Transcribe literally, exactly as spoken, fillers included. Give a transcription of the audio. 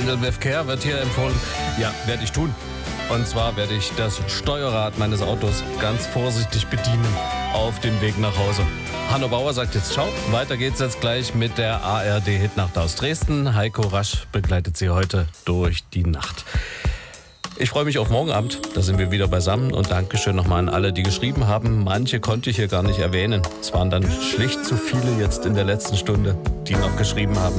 Handle with Care wird hier empfohlen. Ja, werde ich tun. Und zwar werde ich das Steuerrad meines Autos ganz vorsichtig bedienen auf dem Weg nach Hause. Hanno Bauer sagt jetzt ciao. Weiter geht's jetzt gleich mit der A R D-Hitnacht aus Dresden. Heiko Rasch begleitet sie heute durch die Nacht. Ich freue mich auf morgen Abend, da sind wir wieder beisammen und Dankeschön nochmal an alle, die geschrieben haben. Manche konnte ich hier gar nicht erwähnen. Es waren dann schlicht zu viele jetzt in der letzten Stunde, die noch geschrieben haben.